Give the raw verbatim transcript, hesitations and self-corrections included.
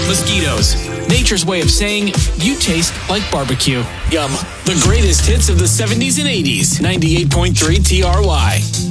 Mosquitoes. Nature's way of saying you taste like barbecue. Yum. The greatest hits of the seventies and eighties. ninety-eight point three T R Y.